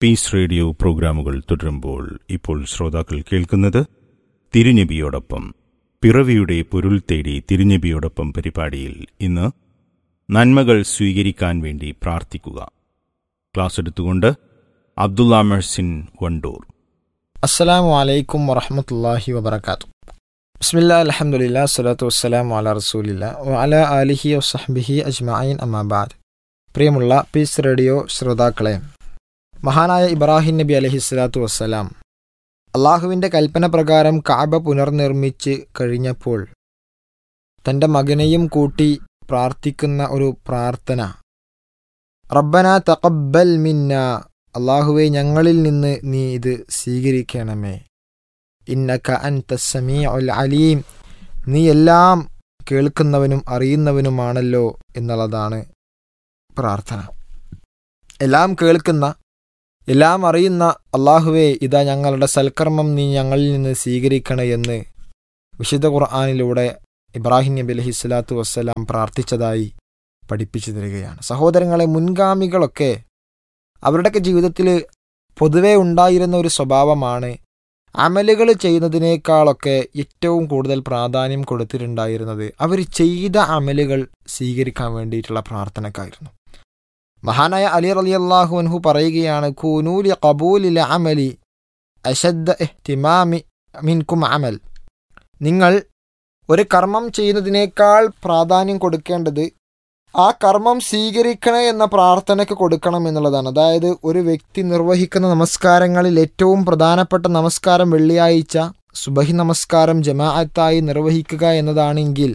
Piece radio പ്രോഗ്രാമുകൾ തുടരുമ്പോൾ ഇപ്പോൾ ശ്രോതാക്കൾ കേൾക്കുന്നത് തിരുനബിയോടൊപ്പം. പിറവിയുടെ പൊരുൾ തേടി തിരുനബിയോടൊപ്പം പരിപാടിയിൽ ഇന്ന് നന്മകൾ സ്വീകരിക്കാൻ വേണ്ടി പ്രാർത്ഥിക്കുക. ക്ലാസ് എടുത്തുകൊണ്ട് അബ്ദുള്ള മെഹ്സിൻ വണ്ടൂർ. അസ്സലാമു അലൈക്കും വറഹ്മത്തുള്ളാഹി വബറകാതുഹു. ബിസ്മില്ലാഹിൽ അൽഹംദുലില്ലാഹി സ്വല്ലല്ലാഹു വസ്സലാമു അലാ റസൂലില്ലാഹി വഅലാ ആലിഹി വസഹ്ബിഹി അജ്മഈൻ അമ്മാ ബഅദ്. പ്രിയമുള്ള പീസ് റേഡിയോ ശ്രോതാക്കളെ, മഹാനായ ഇബ്രാഹിം നബി അലൈഹിസ്സലാത്തു വസ്സലാം അള്ളാഹുവിൻ്റെ കൽപ്പന പ്രകാരം കഅബ പുനർനിർമ്മിച്ച് കഴിഞ്ഞപ്പോൾ തൻ്റെ മകനെയും കൂട്ടി പ്രാർത്ഥിക്കുന്ന ഒരു പ്രാർത്ഥന, റബ്ബനാ തഖബ്ബൽ മിന്നാ, അള്ളാഹുവെ ഞങ്ങളിൽ നിന്ന് നീ ഇത് സ്വീകരിക്കണമേ, ഇന്നക അൻതസ് സമീഉൽ അലീം, നീ എല്ലാം കേൾക്കുന്നവനും അറിയുന്നവനുമാണല്ലോ എന്നുള്ളതാണ് പ്രാർത്ഥന. എല്ലാം കേൾക്കുന്ന, എല്ലാം അറിയുന്ന അള്ളാഹുവെ, ഇതാ ഞങ്ങളുടെ സൽക്കർമ്മം നീ ഞങ്ങളിൽ നിന്ന് സ്വീകരിക്കണേ എന്ന് വിശുദ്ധ ഖുർആനിലൂടെ ഇബ്രാഹിം നബി അലൈഹിസ്സലാത്തു വസ്സലാം പ്രാർത്ഥിച്ചതായി പഠിപ്പിച്ചു തരികയാണ്. സഹോദരങ്ങളെ, മുൻഗാമികളൊക്കെ അവരുടെയൊക്കെ ജീവിതത്തിൽ പൊതുവെ ഉണ്ടായിരുന്ന ഒരു സ്വഭാവമാണ് അമലുകൾ ചെയ്യുന്നതിനേക്കാളൊക്കെ ഏറ്റവും കൂടുതൽ പ്രാധാന്യം കൊടുത്തിട്ടുണ്ടായിരുന്നത് അവർ ചെയ്ത അമലുകൾ സ്വീകരിക്കാൻ വേണ്ടിയിട്ടുള്ള പ്രാർത്ഥനക്കായിരുന്നു. മഹാനായ അലി റളിയല്ലാഹു അൻഹു പറയുകയാണ്, കൂനൂ ലി ഖബൂലിൽ അമലി അശദ്ദ ഇഹ്തിമാമി മിൻകും അമൽ, നിങ്ങൾ ഒരു കർമ്മം ചെയ്യുന്നതിനേക്കാൾ പ്രാധാന്യം കൊടുക്കേണ്ടത് ആ കർമ്മം സ്വീകരിക്കണേ എന്ന പ്രാർത്ഥനയ്ക്ക് കൊടുക്കണം എന്നുള്ളതാണ്. അതായത് ഒരു വ്യക്തി നിർവഹിക്കുന്ന നമസ്കാരങ്ങളിൽ ഏറ്റവും പ്രധാനപ്പെട്ട നമസ്കാരം വെള്ളിയാഴ്ച സുബഹി നമസ്കാരം ജമാഅത്തായി നിർവഹിക്കുക എന്നതാണെങ്കിൽ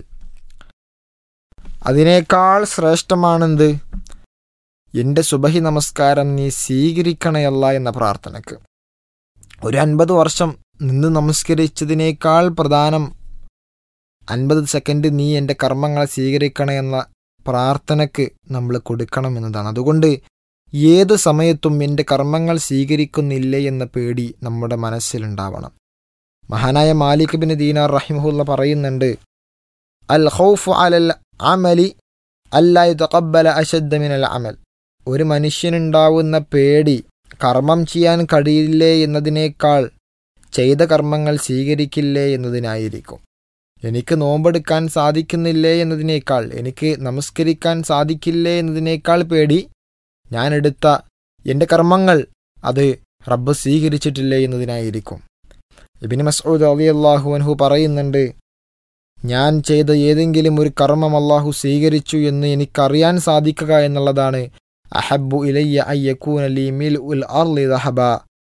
അതിനേക്കാൾ ശ്രേഷ്ഠമാണെന്ത്? എൻ്റെ സുബഹി നമസ്കാരം നീ സ്വീകരിക്കണയല്ല എന്ന പ്രാർത്ഥനയ്ക്ക്. ഒരു 50 വർഷം നിന്ന് നമസ്കരിച്ചതിനേക്കാൾ പ്രധാനം 50 സെക്കൻഡ് നീ എൻ്റെ കർമ്മങ്ങളെ സ്വീകരിക്കണേ എന്ന പ്രാർത്ഥനയ്ക്ക് നമ്മൾ കൊടുക്കണം എന്നതാണ്. അതുകൊണ്ട് ഏത് സമയത്തും എൻ്റെ കർമ്മങ്ങൾ സ്വീകരിക്കുന്നില്ലേ എന്ന പേടി നമ്മുടെ മനസ്സിലുണ്ടാവണം. മഹാനായ മാലിക് ബിൻ ദീനാർ റഹിമഹുല്ല പറയുന്നുണ്ട്, അൽ ഖൗഫു അലൽ അമലി അല്ലാ യുതഖബ്ബല അശദ്ദ മിനൽ അമൽ, ഒരു മനുഷ്യനുണ്ടാവുന്ന പേടി കർമ്മം ചെയ്യാൻ കഴിയില്ലേ എന്നതിനേക്കാൾ ചെയ്ത കർമ്മങ്ങൾ സ്വീകരിക്കില്ലേ എന്നതിനായിരിക്കും. എനിക്ക് നോമ്പെടുക്കാൻ സാധിക്കുന്നില്ലേ എന്നതിനേക്കാൾ, എനിക്ക് നമസ്കരിക്കാൻ സാധിക്കില്ലേ എന്നതിനേക്കാൾ പേടി ഞാൻ എടുത്ത എൻ്റെ കർമ്മങ്ങൾ അത് റബ്ബ് സ്വീകരിച്ചിട്ടില്ലേ എന്നതിനായിരിക്കും. ഇബ്നു മസ്ഊദ് റളിയല്ലാഹു അൻഹു പറയുന്നുണ്ട്, ഞാൻ ചെയ്ത ഏതെങ്കിലും ഒരു കർമ്മം അല്ലാഹു സ്വീകരിച്ചു എന്ന് എനിക്കറിയാൻ സാധിക്കുക എന്നുള്ളതാണ് അഹബ്ബു ഇലയ്യ അയ്യകൂന ലീ മിൽഉൽ അർളി ദഹബ,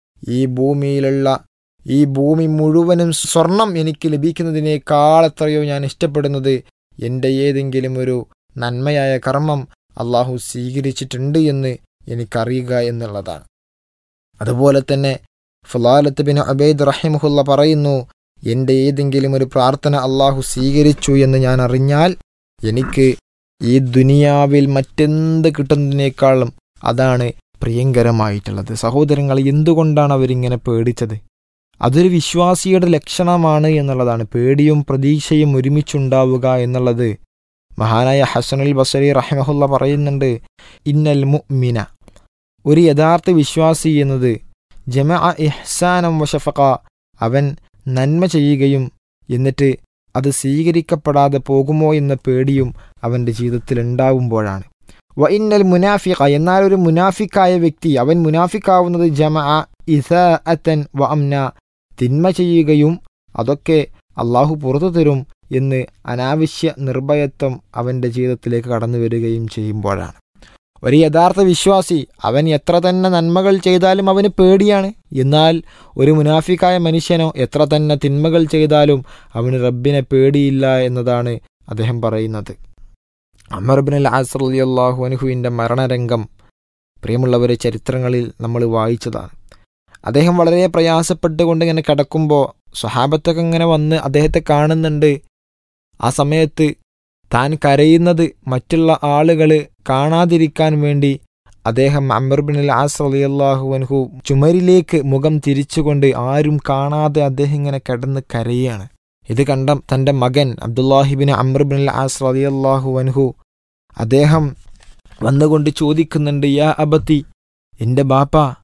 ഈ ഭൂമി മുഴുവനും സ്വർണം എനിക്ക് ലഭിക്കുന്നതിനേക്കാൾ എത്രയോ ഞാൻ ഇഷ്ടപ്പെടുന്നത് എൻ്റെ ഏതെങ്കിലും ഒരു നന്മയായ കർമ്മം അള്ളാഹു സ്വീകരിച്ചിട്ടുണ്ട് എന്ന് എനിക്കറിയുക എന്നുള്ളതാണ്. അതുപോലെ തന്നെ ഫുലാലത്ത് ബിൻ ഉബൈദ് റഹിമഹുല്ല പറയുന്നു, എൻ്റെ ഏതെങ്കിലും ഒരു പ്രാർത്ഥന അള്ളാഹു സ്വീകരിച്ചു എന്ന് ഞാൻ അറിഞ്ഞാൽ എനിക്ക് ഈ ദുനിയാവിൽ മറ്റെന്ത് കിട്ടുന്നതിനേക്കാളും അതാണ് പ്രിയങ്കരമായിട്ടുള്ളത്. സഹോദരങ്ങൾ, എന്തുകൊണ്ടാണ് അവരിങ്ങനെ പേടിച്ചത്? അതൊരു വിശ്വാസിയുടെ ലക്ഷണമാണ് എന്നുള്ളതാണ്. പേടിയും പ്രതീക്ഷയും ഒരുമിച്ചുണ്ടാവുക എന്നുള്ളത്. മഹാനായ ഹസനുൽ ബസരി റഹിമഹുല്ല പറയുന്നുണ്ട്, ഇന്നൽ മുഅ്മിന, ഒരു യഥാർത്ഥ വിശ്വാസി എന്നത് ജമഅ ഇഹ്സാനം വശഫഖ, അവൻ നന്മ ചെയ്യുകയും എന്നിട്ട് അത് സ്വീകരിക്കപ്പെടാതെ പോകുമോ എന്ന പേടിയും അവൻ്റെ ജീവിതത്തിൽ ഉണ്ടാവുമ്പോഴാണ്. വ ഇന്നൽ മുനാഫിഖ, എന്നാൽ ഒരു മുനാഫിക്കായ വ്യക്തി, അവൻ മുനാഫിക്കാവുന്നത് ജമഅ ഇസാഅതൻ വ അംന, തിന്മ ചെയ്യുകയും അതൊക്കെ അള്ളാഹു പുറത്തു തരും എന്ന് അനാവശ്യ നിർഭയത്വം അവൻ്റെ ജീവിതത്തിലേക്ക് കടന്നു വരികയും ചെയ്യുമ്പോഴാണ്. ഒരു യഥാർത്ഥ വിശ്വാസി അവൻ എത്ര തന്നെ നന്മകൾ ചെയ്താലും അവന് പേടിയാണ്. എന്നാൽ ഒരു മുനാഫിക്കായ മനുഷ്യനോ എത്ര തന്നെ തിന്മകൾ ചെയ്താലും അവന് റബ്ബിനെ പേടിയില്ല എന്നതാണ് അദ്ദേഹം പറയുന്നത്. അമർ ഇബ്നുൽ ആസ് റളിയല്ലാഹു അൻഹുവിൻ്റെ മരണരംഗം പ്രിയമുള്ളവരെ ചരിത്രങ്ങളിൽ നമ്മൾ വായിച്ചതാണ്. അദ്ദേഹം വളരെ പ്രയാസപ്പെട്ടുകൊണ്ട് ഇങ്ങനെ കിടക്കുമ്പോൾ സ്വഹാബത്തൊക്കെ ഇങ്ങനെ വന്ന് അദ്ദേഹത്തെ കാണുന്നുണ്ട്. ആ സമയത്ത് താൻ കരയുന്നത് മറ്റുള്ള ആളുകൾ കാണാതിരിക്കാൻ വേണ്ടി അദ്ദേഹം അമർ ഇബ്നുൽ ആസ് റളിയല്ലാഹു അൻഹു ചുമരിലേക്ക് മുഖം തിരിച്ചുകൊണ്ട് ആരും കാണാതെ അദ്ദേഹം ഇങ്ങനെ കിടന്ന് കരയാണ്. ഇത് കണ്ട തൻ്റെ മകൻ അബ്ദുല്ലാഹിബിൻ അമർ ഇബ്നുൽ ആസ് റളിയല്ലാഹു അൻഹു അദ്ദേഹം വന്നുകൊണ്ട് ചോദിക്കുന്നുണ്ട്, യാ അബത്തി, എൻ്റെ ബാപ്പ,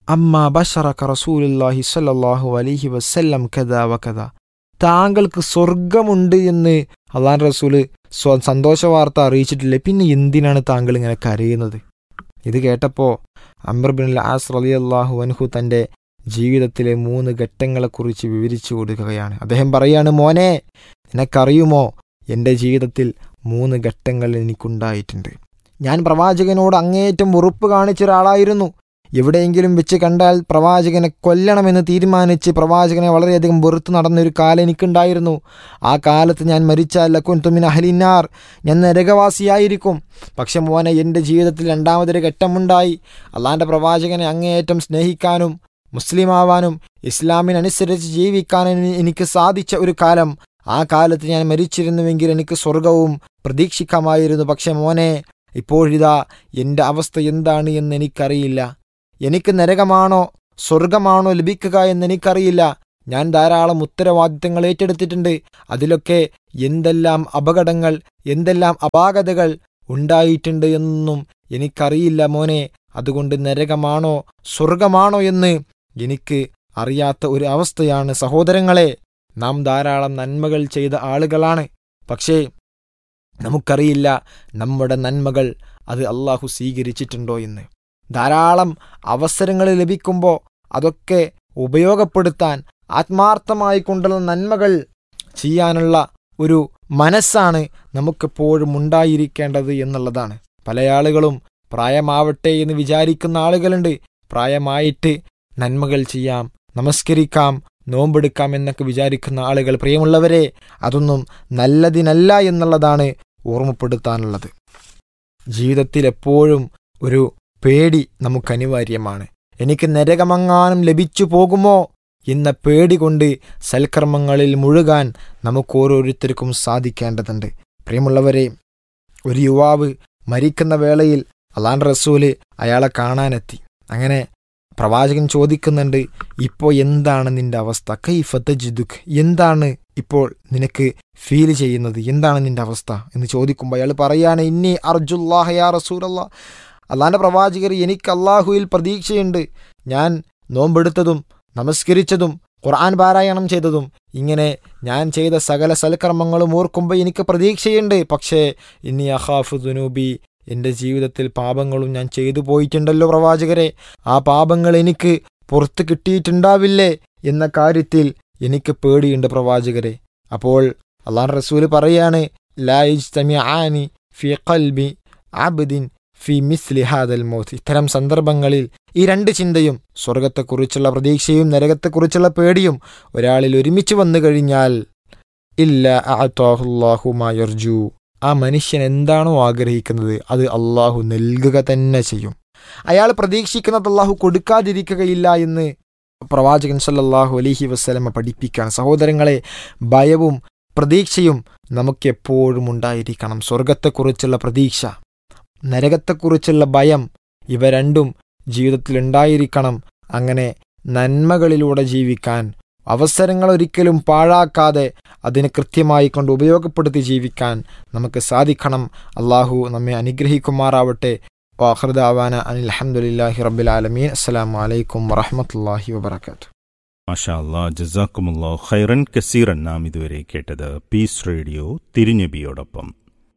അമ്മാ ബശറക റസൂലുള്ളാഹി സ്വല്ലല്ലാഹു അലൈഹി വസല്ലം കദാ വകദാ, താങ്കൾക്ക് സ്വർഗമുണ്ട് എന്ന് അള്ളാഹുവിൻ്റെ റസൂല് സന്തോഷ വാർത്ത അറിയിച്ചിട്ടില്ലേ, പിന്നെ എന്തിനാണ് താങ്കൾ ഇങ്ങനെ കരയുന്നത്? ഇത് കേട്ടപ്പോൾ അംർ ബിൻ ആസ് റളിയല്ലാഹു അൻഹു തൻ്റെ ജീവിതത്തിലെ 3 ഘട്ടങ്ങളെക്കുറിച്ച് വിവരിച്ചു കൊടുക്കുകയാണ്. അദ്ദേഹം പറയാണ്, മോനെ, നിനക്കറിയുമോ, എൻ്റെ ജീവിതത്തിൽ 3 ഘട്ടങ്ങൾ എനിക്കുണ്ടായിട്ടുണ്ട്. ഞാൻ പ്രവാചകനോട് അങ്ങേയറ്റം വെറുപ്പ് കാണിച്ച ഒരാളായിരുന്നു. എവിടെയെങ്കിലും വെച്ച് കണ്ടാൽ പ്രവാചകനെ കൊല്ലണമെന്ന് തീരുമാനിച്ച് പ്രവാചകനെ വളരെയധികം വെറുത്ത് നടന്നൊരു കാലം എനിക്കുണ്ടായിരുന്നു. ആ കാലത്ത് ഞാൻ മരിച്ചാൽ ലകുൻതു മിൻ അഹ്ലിന്നാർ, ഞാൻ നരകവാസിയായിരിക്കും. പക്ഷെ മോനെ, എൻ്റെ ജീവിതത്തിൽ 2ാമതൊരു ഘട്ടമുണ്ടായി. അള്ളാൻ്റെ പ്രവാചകനെ അങ്ങേയറ്റം സ്നേഹിക്കാനും മുസ്ലിമാവാനും ഇസ്ലാമിനനുസരിച്ച് ജീവിക്കാനും എനിക്ക് സാധിച്ച ഒരു കാലം. ആ കാലത്ത് ഞാൻ മരിച്ചിരുന്നുവെങ്കിൽ എനിക്ക് സ്വർഗവും പ്രതീക്ഷിക്കാമായിരുന്നു. പക്ഷെ മോനെ, ഇപ്പോഴിതാ എൻ്റെ അവസ്ഥ എന്താണ് എന്ന് എനിക്കറിയില്ല. എനിക്ക് നരകമാണോ സ്വർഗമാണോ ലഭിക്കുക എന്നെനിക്കറിയില്ല. ഞാൻ ധാരാളം ഉത്തരവാദിത്തങ്ങൾ ഏറ്റെടുത്തിട്ടുണ്ട്. അതിലൊക്കെ എന്തെല്ലാം അപകടങ്ങൾ, എന്തെല്ലാം അപാകതകൾ ഉണ്ടായിട്ടുണ്ട് എന്നും എനിക്കറിയില്ല മോനെ. അതുകൊണ്ട് നരകമാണോ സ്വർഗമാണോ എന്ന് എനിക്ക് അറിയാത്ത ഒരു അവസ്ഥയാണ്. സഹോദരങ്ങളെ, നാം ധാരാളം നന്മകൾ ചെയ്ത ആളുകളാണ്. പക്ഷേ നമുക്കറിയില്ല നമ്മുടെ നന്മകൾ അത് അള്ളാഹു സ്വീകരിച്ചിട്ടുണ്ടോ എന്ന്. ധാരാളം അവസരങ്ങൾ ലഭിക്കുമ്പോൾ അതൊക്കെ ഉപയോഗപ്പെടുത്താൻ ആത്മാർത്ഥമായി കൊണ്ടുള്ള നന്മകൾ ചെയ്യാനുള്ള ഒരു മനസ്സാണ് നമുക്കെപ്പോഴും ഉണ്ടായിരിക്കേണ്ടത് എന്നുള്ളതാണ്. പല ആളുകളും പ്രായമാവട്ടെ എന്ന് വിചാരിക്കുന്ന ആളുകളുണ്ട്. പ്രായമായിട്ട് നന്മകൾ ചെയ്യാം, നമസ്കരിക്കാം, നോമ്പെടുക്കാം എന്നൊക്കെ വിചാരിക്കുന്ന ആളുകൾ, പ്രിയമുള്ളവരെ, അതൊന്നും നല്ലതിനല്ല എന്നുള്ളതാണ് ഓർമ്മപ്പെടുത്താനുള്ളത്. ജീവിതത്തിൽ എപ്പോഴും ഒരു പേടി നമുക്ക് അനിവാര്യമാണ്. എനിക്ക് നരകമെങ്ങാനും ലഭിച്ചു പോകുമോ എന്ന പേടി കൊണ്ട് സൽക്കർമ്മങ്ങളിൽ മുഴുകാൻ നമുക്ക് ഓരോരുത്തർക്കും സാധിക്കേണ്ടതുണ്ട്. പ്രിയമുള്ളവരെ, ഒരു യുവാവ് മരിക്കുന്ന വേളയിൽ അള്ളാഹുവിൻ്റെ റസൂല് അയാളെ കാണാനെത്തി. അങ്ങനെ പ്രവാചകൻ ചോദിക്കുന്നുണ്ട്, ഇപ്പോൾ എന്താണ് നിന്റെ അവസ്ഥ? കൈഫ തജിദുക്, എന്താണ് ഇപ്പോൾ നിനക്ക് ഫീൽ ചെയ്യുന്നത്, എന്താണ് നിന്റെ അവസ്ഥ എന്ന് ചോദിക്കുമ്പോൾ അയാൾ പറയാണ്, ഇന്നി അർജുല്ലാഹ യാ റസൂലല്ലാഹ്, അള്ളാഹിൻ്റെ പ്രവാചകർ, എനിക്ക് അള്ളാഹുവിൽ പ്രതീക്ഷയുണ്ട്. ഞാൻ നോമ്പെടുത്തതും നമസ്കരിച്ചതും ഖുർആൻ പാരായണം ചെയ്തതും ഇങ്ങനെ ഞാൻ ചെയ്ത സകല സൽക്കർമ്മങ്ങളും ഓർക്കുമ്പോൾ എനിക്ക് പ്രതീക്ഷയുണ്ട്. പക്ഷേ ഇന്നി അഖാഫു ദുനൂബി, എൻ്റെ ജീവിതത്തിൽ പാപങ്ങളും ഞാൻ ചെയ്തു പോയിട്ടുണ്ടല്ലോ പ്രവാചകരെ, ആ പാപങ്ങൾ എനിക്ക് പുറത്ത് കിട്ടിയിട്ടുണ്ടാവില്ലേ എന്ന കാര്യത്തിൽ എനിക്ക് പേടിയുണ്ട് പ്രവാചകരെ. അപ്പോൾ അള്ളാഹു റസൂല് പറയാണ്, ലാ യജ്തമിആനി ഫീ ഖൽബി അബ്ദിൻ ഫി മിസ്ലി ഹാദൽ മൗത്ത്. ഇത്തരം സന്ദർഭങ്ങളിൽ ഈ 2 ചിന്തയും, സ്വർഗത്തെക്കുറിച്ചുള്ള പ്രതീക്ഷയും നരകത്തെക്കുറിച്ചുള്ള പേടിയും ഒരാളിൽ ഒരുമിച്ച് വന്നു കഴിഞ്ഞാൽ ഇല്ലാ അഅതാഹുല്ലാഹു മാ യർജു, ആ മനുഷ്യൻ എന്താണോ ആഗ്രഹിക്കുന്നത് അത് അള്ളാഹു നൽകുക തന്നെ ചെയ്യും. അയാൾ പ്രതീക്ഷിക്കുന്നത് അള്ളാഹു കൊടുക്കാതിരിക്കുകയില്ല എന്ന് പ്രവാചകൻ സല്ലല്ലാഹു അലൈഹി വസല്ലമ പഠിപ്പിക്കുകയാണ്. സഹോദരങ്ങളെ, ഭയവും പ്രതീക്ഷയും നമുക്കെപ്പോഴും ഉണ്ടായിരിക്കണം. സ്വർഗത്തെക്കുറിച്ചുള്ള പ്രതീക്ഷ, നരകത്തെക്കുറിച്ചുള്ള ഭയം, ഇവ 2ഉം ജീവിതത്തിൽ ഉണ്ടായിരിക്കണം. അങ്ങനെ നന്മകളിലൂടെ ജീവിക്കാൻ, അവസരങ്ങൾ ഒരിക്കലും പാഴാക്കാതെ അതിനെ കൃത്യമായി കൊണ്ട് ഉപയോഗപ്പെടുത്തി ജീവിക്കാൻ നമുക്ക് സാധിക്കണം. അള്ളാഹു നമ്മെ അനുഗ്രഹിക്കുമാറാവട്ടെ. വാഖിറു ദഅവാന അനിൽ ഹംദുലില്ലാഹി റബ്ബിൽ ആലമീൻ. അസ്സലാമു അലൈക്കും വറഹ്മത്തുള്ളാഹി വബറകാതുഹു. മാഷാ അല്ലാഹ്, ജസാക്കുമുല്ലാഹു ഖൈറൻ കസീറൻ. നാം ഇതുവരെ കേട്ടത് പീസ് റേഡിയോ തിരുനബിയോടൊപ്പം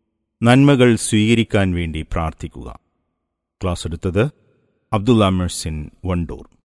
നന്മകൾ സ്വീകരിക്കാൻ വേണ്ടി പ്രാർത്ഥിക്കുക. ക്ലാസ് എടുത്തത് അബ്ദുള്ള മെഴ്സിൻ വണ്ടൂർ.